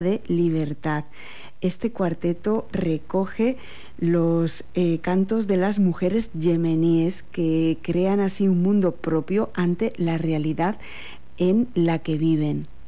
de libertad. Este cuarteto recoge los cantos de las mujeres yemeníes que crean así un mundo propio ante la realidad en la que viven.